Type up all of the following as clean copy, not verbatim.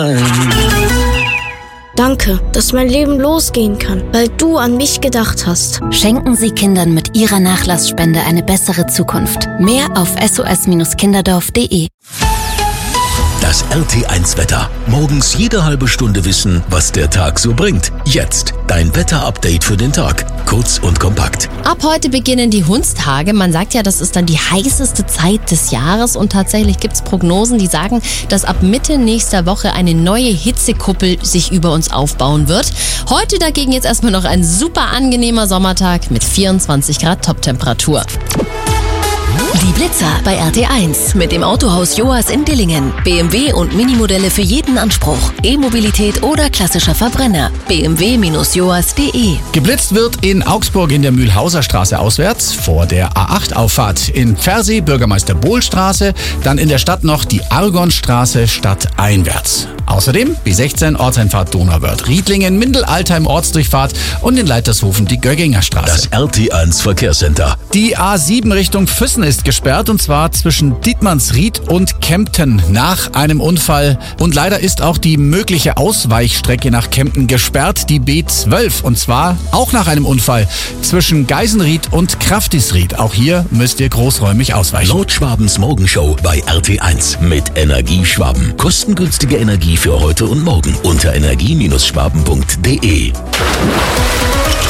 Danke, dass mein Leben losgehen kann, weil du an mich gedacht hast. Schenken Sie Kindern mit Ihrer Nachlassspende eine bessere Zukunft. Mehr auf sos-kinderdorf.de. Das RT1-Wetter. Morgens jede halbe Stunde wissen, was der Tag so bringt. Jetzt dein Wetter-Update für den Tag. Kurz und kompakt. Ab heute beginnen die Hundstage. Man sagt ja, das ist dann die heißeste Zeit des Jahres. Und tatsächlich gibt es Prognosen, die sagen, dass ab Mitte nächster Woche eine neue Hitzekuppel sich über uns aufbauen wird. Heute dagegen jetzt erstmal noch ein super angenehmer Sommertag mit 24 Grad Toptemperatur. Die Blitzer bei RT1 mit dem Autohaus Joas in Dillingen. BMW und Minimodelle für jeden Anspruch. E-Mobilität oder klassischer Verbrenner. bmw-joas.de. Geblitzt wird in Augsburg in der Mühlhauser Straße auswärts, vor der A8-Auffahrt. In Pfersee Bürgermeister Bohl-Straße, dann in der Stadt noch die Argonstraße stadteinwärts. Außerdem B16 Ortseinfahrt Donauwörth-Riedlingen, Mindel-Altheim Ortsdurchfahrt und in Leitershofen die Gögginger Straße. Das RT1 Verkehrscenter. Die A7 Richtung Füssen ist gesperrt und zwar zwischen Dietmannsried und Kempten nach einem Unfall. Und leider ist auch die mögliche Ausweichstrecke nach Kempten gesperrt, die B12. Und zwar auch nach einem Unfall zwischen Geisenried und Kraftisried. Auch hier müsst ihr großräumig ausweichen. Laut Schwabens Morgenshow bei RT1 mit Energie Schwaben. Kostengünstige Energie für heute und morgen unter energie-schwaben.de.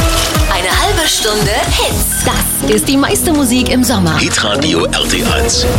Eine halbe Stunde Hits. Das ist die meiste Musik im Sommer. Hitradio RT1.